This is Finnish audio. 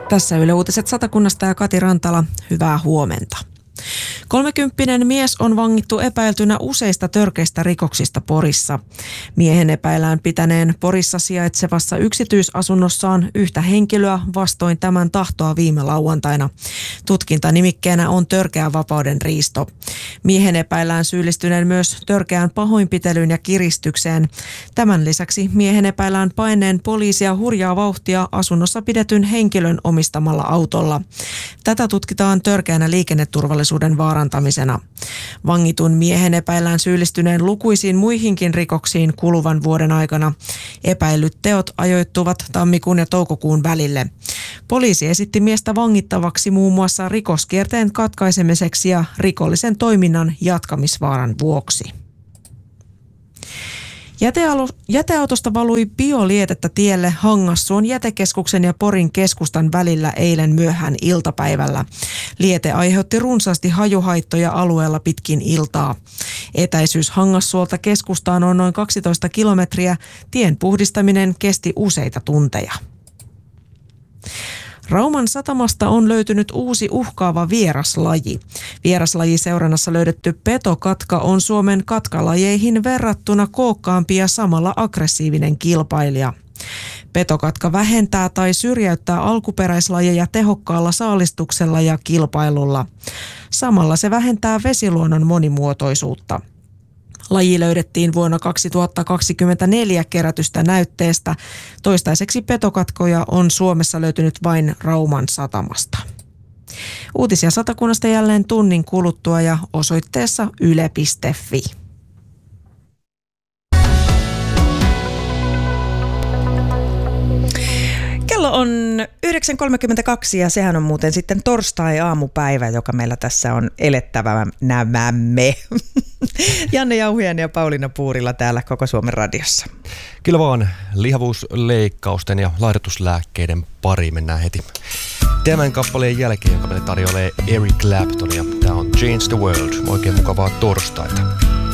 Tässä Yle Uutiset Satakunnasta ja Kati Rantala. Hyvää huomenta. 30 mies on vangittu epäiltynä useista törkeistä rikoksista Porissa. Miehen epäillään pitäneen Porissa sijaitsevassa yksityisasunnossaan yhtä henkilöä vastoin tämän tahtoa viime lauantaina. Tutkintanimikkeenä on törkeä vapauden riisto. Miehen epäillään syyllistyneen myös törkeään pahoinpitelyyn ja kiristykseen. Tämän lisäksi miehen epäillään paineen poliisia hurjaa vauhtia asunnossa pidetyn henkilön omistamalla autolla. Tätä tutkitaan törkeänä liikenneturvallisuuden vaarantamisena. Vangitun miehen epäillään syyllistyneen lukuisiin muihinkin rikoksiin kuluvan vuoden aikana. Epäillyt teot ajoittuvat tammikuun ja toukokuun välille. Poliisi esitti miestä vangittavaksi muun muassa rikoskierteen katkaisemiseksi ja rikollisen toiminnan jatkamisvaaran vuoksi. Jäteautosta valui biolietettä tielle Hangassuon jätekeskuksen ja Porin keskustan välillä eilen myöhään iltapäivällä. Liete aiheutti runsaasti hajuhaittoja alueella pitkin iltaa. Etäisyys Hangassuolta keskustaan on noin 12 kilometriä. Tien puhdistaminen kesti useita tunteja. Rauman satamasta on löytynyt uusi uhkaava vieraslaji. Vieraslajiseurannassa löydetty petokatka on Suomen katkalajeihin verrattuna kookkaampi ja samalla aggressiivinen kilpailija. Petokatka vähentää tai syrjäyttää alkuperäislajeja tehokkaalla saalistuksella ja kilpailulla. Samalla se vähentää vesiluonnon monimuotoisuutta. Laji löydettiin vuonna 2024 kerätystä näytteestä. Toistaiseksi petokatkoja on Suomessa löytynyt vain Rauman satamasta. Uutisia Satakunnasta jälleen tunnin kuluttua ja osoitteessa yle.fi. Kello on 9.32 ja sehän on muuten sitten torstai-aamupäivä, joka meillä tässä on elettävämme. Janne Jauhiainen ja Pauliina Puurila täällä Koko Suomen radiossa. Kyllä vaan, lihavuusleikkausten ja laihdutuslääkkeiden pariin mennään heti. Tämän kappaleen jälkeen, joka meille tarjoilee Eric Clapton ja tämä on Change the World. Oikein mukavaa torstaita.